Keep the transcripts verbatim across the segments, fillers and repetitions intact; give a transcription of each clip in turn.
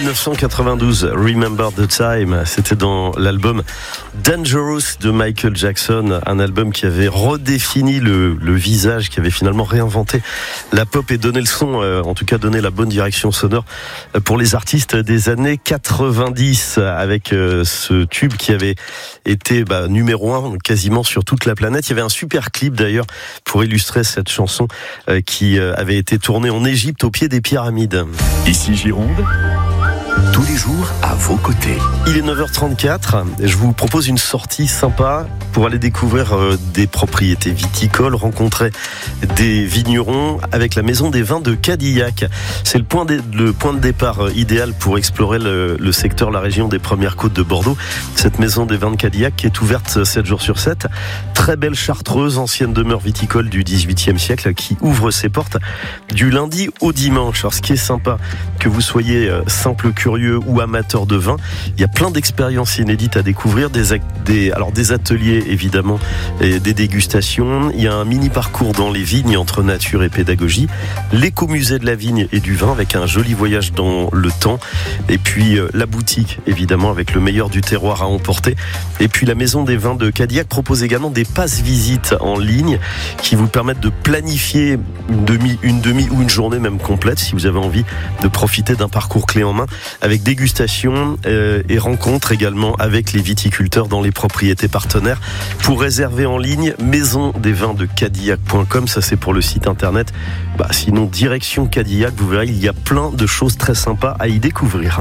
dix-neuf cent quatre-vingt-douze, Remember the Time, c'était dans l'album Dangerous de Michael Jackson, un album qui avait redéfini le, le visage, qui avait finalement réinventé la pop et donné le son, euh, en tout cas donné la bonne direction sonore pour les artistes des années quatre-vingt-dix, avec euh, ce tube qui avait été bah, numéro un quasiment sur toute la planète. Il y avait un super clip d'ailleurs pour illustrer cette chanson euh, qui euh, avait été tournée en Égypte au pied des pyramides. Ici Gironde, tous les jours à vos côtés. Il est neuf heures trente-quatre, je vous propose une sortie sympa pour aller découvrir des propriétés viticoles, rencontrer des vignerons avec la maison des vins de Cadillac. C'est le point de, le point de départ idéal pour explorer le, le secteur, la région des Premières Côtes de Bordeaux. Cette maison des vins de Cadillac qui est ouverte sept jours sur sept. Très belle chartreuse, ancienne demeure viticole du dix-huitième siècle qui ouvre ses portes du lundi au dimanche. Alors ce qui est sympa, que vous soyez simple curieux ou amateur de vin, il y a plein d'expériences inédites à découvrir, des, des, alors des ateliers évidemment, et des dégustations. Il y a un mini parcours dans les vignes entre nature et pédagogie, l'écomusée de la vigne et du vin avec un joli voyage dans le temps, et puis euh, la boutique évidemment avec le meilleur du terroir à emporter, et puis la maison des vins de Cadillac propose également des passes visites en ligne qui vous permettent de planifier une demi, une demi ou une journée même complète si vous avez envie de profiter d'un parcours clé en main avec dégustation euh, et rencontres également avec les viticulteurs dans les propriétés partenaires. Pour réserver en ligne, maison des vins de cadillac point com, ça c'est pour le site internet. Bah, sinon, direction Cadillac, vous verrez, il y a plein de choses très sympas à y découvrir.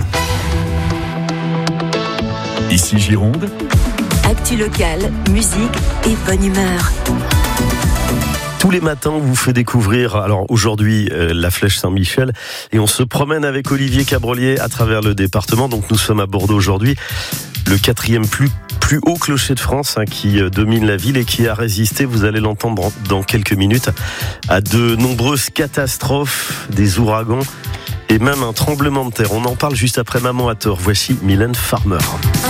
Ici Gironde, actu locale, musique et bonne humeur. Tous les matins, on vous fait découvrir, alors aujourd'hui, euh, la Flèche Saint-Michel, et on se promène avec Olivier Cabrolier à travers le département. Donc nous sommes à Bordeaux aujourd'hui, le quatrième plus plus haut clocher de France hein, qui domine la ville et qui a résisté, vous allez l'entendre dans quelques minutes, à de nombreuses catastrophes, des ouragans et même un tremblement de terre. On en parle juste après Maman à tort. Voici Mylène Farmer.